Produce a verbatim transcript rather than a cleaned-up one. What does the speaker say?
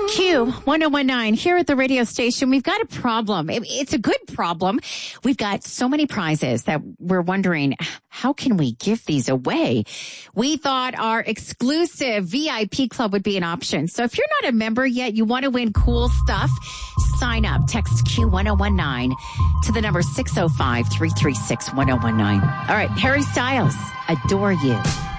Q one oh one nine here at the radio station. We've got a problem. It's a good problem. We've got so many prizes that we're wondering, how can we give these away? We thought our exclusive V I P club would be an option. So if you're not a member yet, you want to win cool stuff, sign up. Text Q one oh one nine to the number six oh five, three three six, one oh one nine. All right, Harry Styles, Adore You.